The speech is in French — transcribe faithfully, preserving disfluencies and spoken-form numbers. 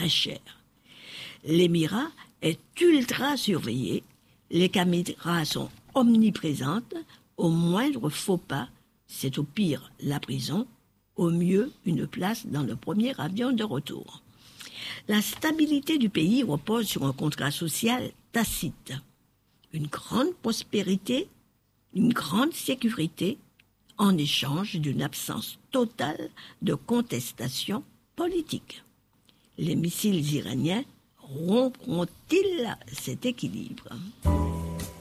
très cher. L'émirat est ultra surveillé, les caméras sont omniprésentes, au moindre faux pas, c'est au pire la prison, au mieux une place dans le premier avion de retour. La stabilité du pays repose sur un contrat social tacite. Une grande prospérité, une grande sécurité, en échange d'une absence totale de contestation politique. Les missiles iraniens rompront-ils cet équilibre ?